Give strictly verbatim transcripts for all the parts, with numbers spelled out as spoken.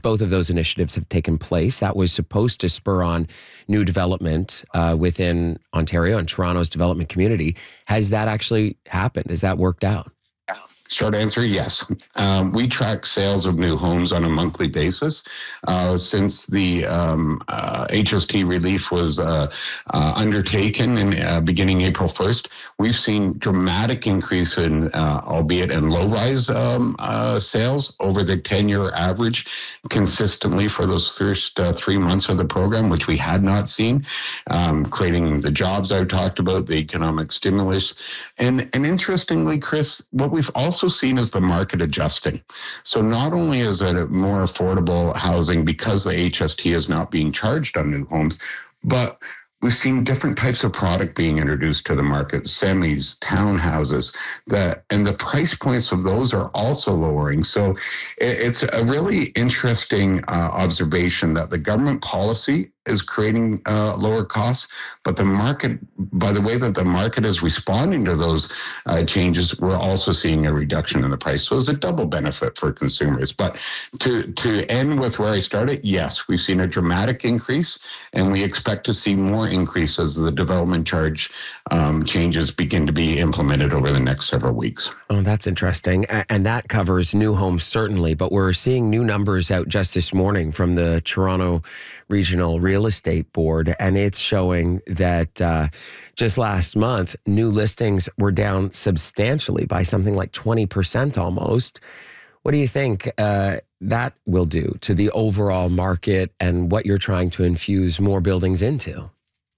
both of those initiatives have taken place. That was supposed to spur on new development uh, within Ontario and Toronto's development community. Has that actually happened? Has that worked out? Short answer, yes. Um, we track sales of new homes on a monthly basis. Uh, since the um, uh, H S T relief was uh, uh, undertaken in uh, beginning April first, we've seen dramatic increase in, uh, albeit in low-rise um, uh, sales over the ten-year average consistently for those first uh, three months of the program, which we had not seen, um, creating the jobs I talked about, the economic stimulus. And, and interestingly, Chris, what we've also also seen as the market adjusting. So not only is it a more affordable housing because the H S T is not being charged on new homes, but we've seen different types of product being introduced to the market, semis, townhouses, that, and the price points of those are also lowering. So it, it's a really interesting uh, observation that the government policy is creating uh, lower costs, but the market, by the way that the market is responding to those uh, changes, we're also seeing a reduction in the price. So it's a double benefit for consumers. But to, to end with where I started, yes, we've seen a dramatic increase, and we expect to see more increase as the development charge um, changes begin to be implemented over the next several weeks. Oh, that's interesting. And that covers new homes, certainly, but we're seeing new numbers out just this morning from the Toronto Regional Real Estate Board, and it's showing that uh, just last month, new listings were down substantially by something like twenty percent almost. What do you think uh, that will do to the overall market and what you're trying to infuse more buildings into?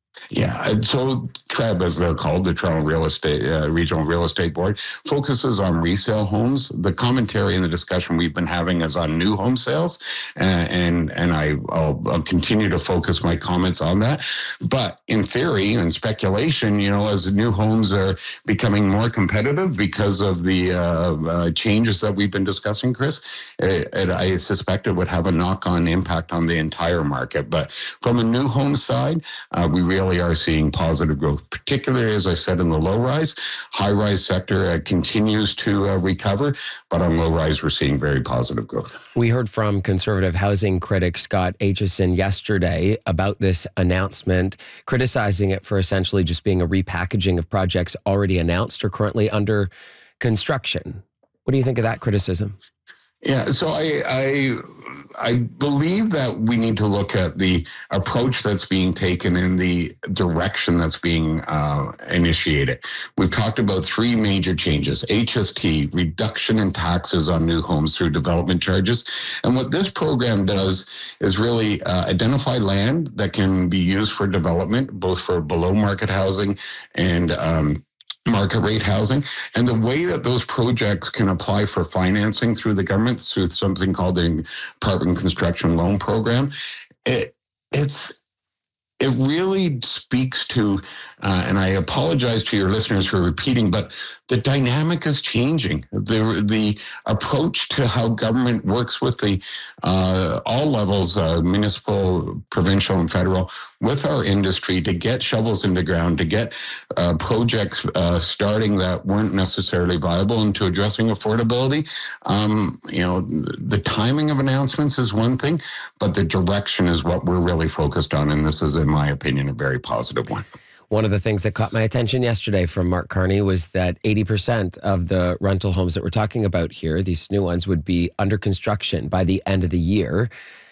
Yeah, so T R E B, as they're called, the Toronto Real Estate uh, Regional Real Estate Board, focuses on resale homes. The commentary and the discussion we've been having is on new home sales, uh, and and I, I'll, I'll continue to focus my comments on that. But in theory and speculation, you know, as new homes are becoming more competitive because of the uh, uh, changes that we've been discussing, Chris, it, it, I suspect it would have a knock-on impact on the entire market. But from a new home side, uh, we really are seeing positive growth, particularly, as I said, in the low-rise. High-rise sector uh, continues to uh, recover, but on low-rise, we're seeing very positive growth. We heard from conservative housing critic Scott Aitchison yesterday about this announcement, criticizing it for essentially just being a repackaging of projects already announced or currently under construction. What do you think of that criticism? Yeah, so I, I I believe that we need to look at the approach that's being taken and the direction that's being uh, initiated. We've talked about three major changes: H S T, reduction in taxes on new homes through development charges. And what this program does is really uh, identify land that can be used for development, both for below market housing and um, market rate housing, and the way that those projects can apply for financing through the government through something called the Apartment Construction Loan Program. It, it's it really speaks to, uh, and I apologize to your listeners for repeating, but the dynamic is changing. The the approach to how government works with the uh, all levels, uh, municipal, provincial, and federal, with our industry to get shovels in the ground, to get uh, projects uh, starting that weren't necessarily viable, and to addressing affordability. Um, you know, the timing of announcements is one thing, but the direction is what we're really focused on, and this is, in my opinion, a very positive one. One of the things that caught my attention yesterday from Mark Carney was that eighty percent of the rental homes that we're talking about here, these new ones, would be under construction by the end of the year.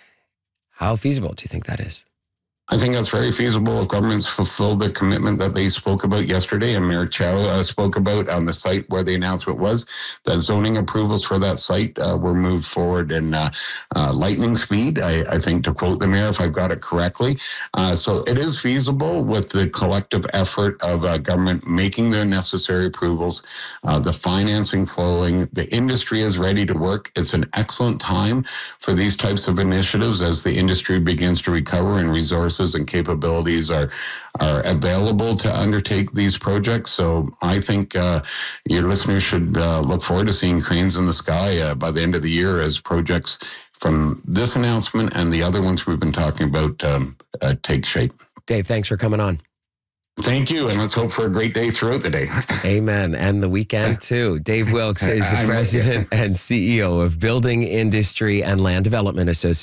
How feasible do you think that is? I think that's very feasible if governments fulfill the commitment that they spoke about yesterday, and Mayor Chow uh, spoke about on the site where the announcement was, that zoning approvals for that site uh, were moved forward in uh, uh, lightning speed, I, I think, to quote the mayor, if I've got it correctly. Uh, so it is feasible with the collective effort of uh, government making the necessary approvals, uh, the financing flowing, the industry is ready to work. It's an excellent time for these types of initiatives as the industry begins to recover and resources and capabilities are are available to undertake these projects. So I think uh, your listeners should uh, look forward to seeing cranes in the sky uh, by the end of the year as projects from this announcement and the other ones we've been talking about um, uh, take shape. Dave, thanks for coming on. Thank you, and let's hope for a great day throughout the day. Amen, and the weekend too. Dave Wilkes is the president and C E O of Building Industry and Land Development Association.